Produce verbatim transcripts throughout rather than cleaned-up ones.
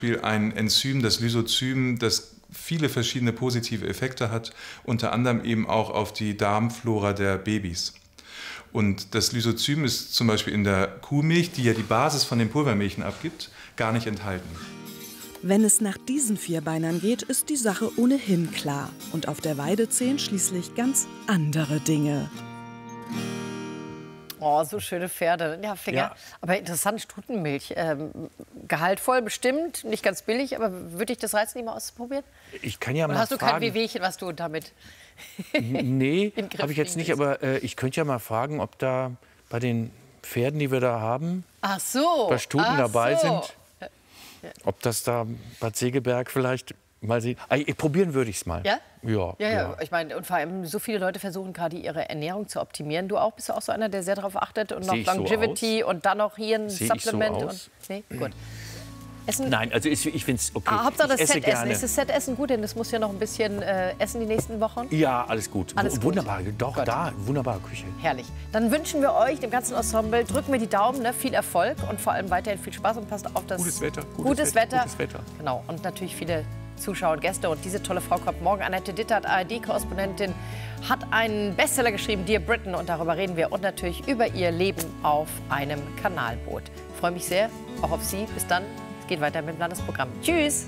Ein Enzym, das Lysozym, das viele verschiedene positive Effekte hat, unter anderem eben auch auf die Darmflora der Babys. Und das Lysozym ist zum Beispiel in der Kuhmilch, die ja die Basis von den Pulvermilchen abgibt, gar nicht enthalten. Wenn es nach diesen Vierbeinern geht, ist die Sache ohnehin klar. Und auf der Weide zählen schließlich ganz andere Dinge. Oh, so schöne Pferde. Ja, Finger. Ja. Aber interessant, Stutenmilch. Ähm, gehaltvoll bestimmt, nicht ganz billig, aber würde dich das reizen, die mal auszuprobieren? Ich kann ja mal Oder hast du fragen. kein Wehwehchen, was du damit Nee, habe ich jetzt nicht, aber äh, ich könnte ja mal fragen, ob da bei den Pferden, die wir da haben, Ach so. bei Stuten Ach dabei so. sind, ob das da Bad Segeberg vielleicht mal sehen. Also, probieren würde ich es mal. Ja? Ja, ja, ja. ja. Ich meine, und vor allem so viele Leute versuchen gerade ihre Ernährung zu optimieren. Du auch? Bist du auch so einer, der sehr darauf achtet und noch Longevity so und dann noch hier ein Seh Supplement? Ich so und, nee, gut. Essen? Nein, also ich, ich finde es okay. Ah, Hauptsache das ich esse Set-Essen. gerne. Ist das Set-Essen gut? Denn das muss ja noch ein bisschen äh, essen die nächsten Wochen. Ja, alles gut. Alles gut. Wunderbar, doch, Gott. da, wunderbare Küche. Herrlich. Dann wünschen wir euch, dem ganzen Ensemble, drücken wir die Daumen, ne? Viel Erfolg und vor allem weiterhin viel Spaß und passt auf das Gutes Wetter. Gutes, Gutes Wetter. Gutes Wetter. Genau. Und natürlich viele Zuschauer und Gäste. Und diese tolle Frau kommt morgen. Annette Dittert, A R D-Korrespondentin, hat einen Bestseller geschrieben, Dear Britain. Und darüber reden wir. Und natürlich über ihr Leben auf einem Kanalboot. Ich freue mich sehr, auch auf Sie. Bis dann. Es geht weiter mit dem Landesprogramm. Tschüss.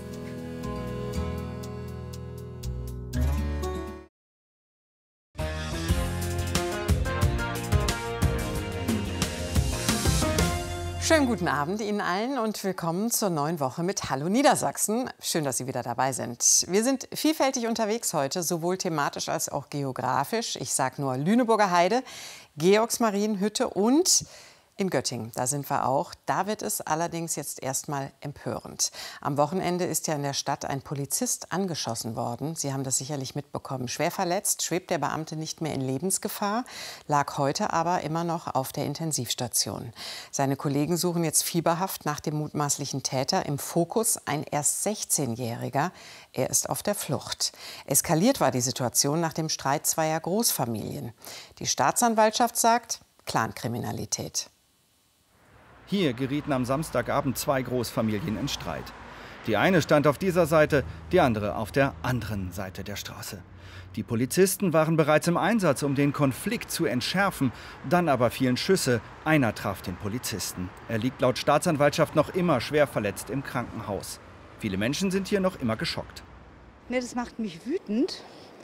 Schönen guten Abend Ihnen allen und willkommen zur neuen Woche mit Hallo Niedersachsen. Schön, dass Sie wieder dabei sind. Wir sind vielfältig unterwegs heute, sowohl thematisch als auch geografisch. Ich sage nur Lüneburger Heide, Georgsmarienhütte und in Göttingen. Da sind wir auch. Da wird es allerdings jetzt erstmal empörend. Am Wochenende ist ja in der Stadt ein Polizist angeschossen worden. Sie haben das sicherlich mitbekommen. Schwer verletzt schwebt der Beamte nicht mehr in Lebensgefahr, lag heute aber immer noch auf der Intensivstation. Seine Kollegen suchen jetzt fieberhaft nach dem mutmaßlichen Täter. Im Fokus ein erst sechzehnjähriger. Er ist auf der Flucht. Eskaliert war die Situation nach dem Streit zweier Großfamilien. Die Staatsanwaltschaft sagt Clankriminalität. Hier gerieten am Samstagabend zwei Großfamilien in Streit. Die eine stand auf dieser Seite, die andere auf der anderen Seite der Straße. Die Polizisten waren bereits im Einsatz, um den Konflikt zu entschärfen. Dann aber fielen Schüsse. Einer traf den Polizisten. Er liegt laut Staatsanwaltschaft noch immer schwer verletzt im Krankenhaus. Viele Menschen sind hier noch immer geschockt. Ne, das macht mich wütend.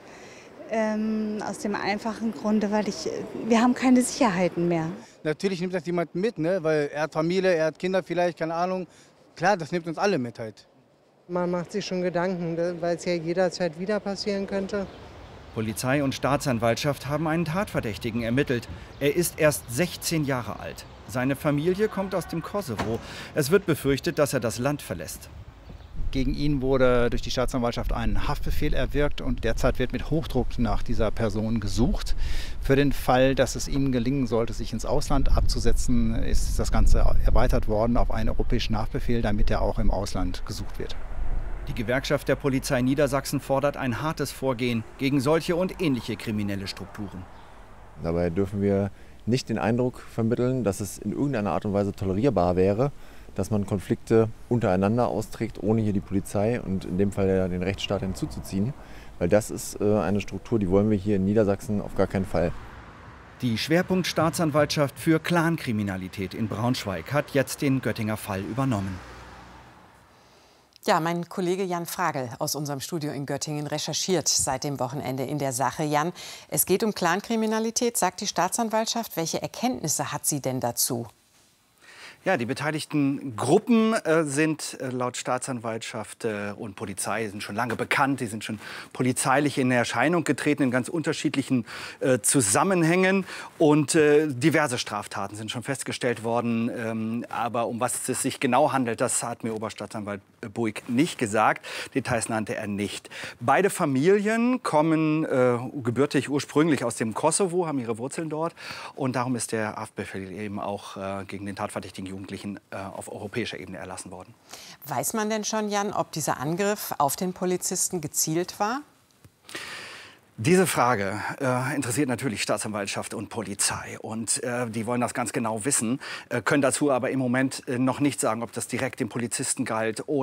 Ähm, aus dem einfachen Grunde, weil ich, wir haben keine Sicherheiten mehr. Natürlich nimmt das jemand mit, ne? Weil er hat Familie, er hat Kinder vielleicht, keine Ahnung. Klar, das nimmt uns alle mit halt. Man macht sich schon Gedanken, weil es ja jederzeit wieder passieren könnte. Polizei und Staatsanwaltschaft haben einen Tatverdächtigen ermittelt. Er ist erst sechzehn Jahre alt. Seine Familie kommt aus dem Kosovo. Es wird befürchtet, dass er das Land verlässt. Gegen ihn wurde durch die Staatsanwaltschaft ein Haftbefehl erwirkt und derzeit wird mit Hochdruck nach dieser Person gesucht. Für den Fall, dass es ihm gelingen sollte, sich ins Ausland abzusetzen, ist das Ganze erweitert worden auf einen europäischen Haftbefehl, damit er auch im Ausland gesucht wird. Die Gewerkschaft der Polizei Niedersachsen fordert ein hartes Vorgehen gegen solche und ähnliche kriminelle Strukturen. Dabei dürfen wir nicht den Eindruck vermitteln, dass es in irgendeiner Art und Weise tolerierbar wäre, dass man Konflikte untereinander austrägt, ohne hier die Polizei und in dem Fall ja den Rechtsstaat hinzuzuziehen. Weil das ist äh, eine Struktur, die wollen wir hier in Niedersachsen auf gar keinen Fall. Die Schwerpunktstaatsanwaltschaft für Clankriminalität in Braunschweig hat jetzt den Göttinger Fall übernommen. Ja, mein Kollege Jan Fragel aus unserem Studio in Göttingen recherchiert seit dem Wochenende in der Sache. Jan, es geht um Clankriminalität, sagt die Staatsanwaltschaft. Welche Erkenntnisse hat sie denn dazu? Ja, die beteiligten Gruppen äh, sind äh, laut Staatsanwaltschaft äh, und Polizei sind schon lange bekannt. Die sind schon polizeilich in Erscheinung getreten in ganz unterschiedlichen äh, Zusammenhängen. Und äh, diverse Straftaten sind schon festgestellt worden. Ähm, aber um was es sich genau handelt, das hat mir Oberstaatsanwalt Buick nicht gesagt. Details nannte er nicht. Beide Familien kommen äh, gebürtig ursprünglich aus dem Kosovo, haben ihre Wurzeln dort. Und darum ist der Haftbefehl eben auch äh, gegen den tatverdächtigen Jugendlichen äh, auf europäischer Ebene erlassen worden. Weiß man denn schon, Jan, ob dieser Angriff auf den Polizisten gezielt war? Diese Frage äh, interessiert natürlich Staatsanwaltschaft und Polizei. Und äh, die wollen das ganz genau wissen, äh, können dazu aber im Moment äh, noch nicht sagen, ob das direkt dem Polizisten galt oder